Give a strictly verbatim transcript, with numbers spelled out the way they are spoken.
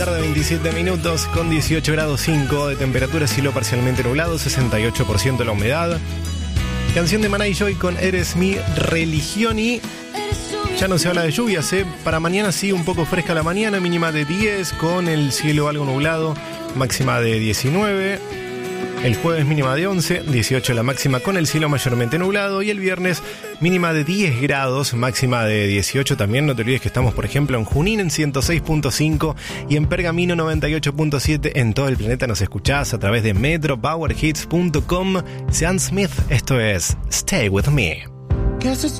Tarde veintisiete minutos con dieciocho grados cinco de temperatura, cielo parcialmente nublado, sesenta y ocho por ciento la humedad. Canción de Maná y Joy con Eres mi religión. Y ya no se habla de lluvias, ¿eh? Para mañana sí, un poco fresca la mañana, mínima de diez, con el cielo algo nublado, máxima de diecinueve. El jueves mínima de once, dieciocho la máxima con el cielo mayormente nublado. Y el viernes mínima de diez grados, máxima de dieciocho también. No te olvides que estamos, por ejemplo, en Junín en ciento seis punto cinco y en Pergamino noventa y ocho punto siete. En todo el planeta nos escuchás a través de metro power hits punto com. Sean Smith, esto es Stay With Me. Guess it's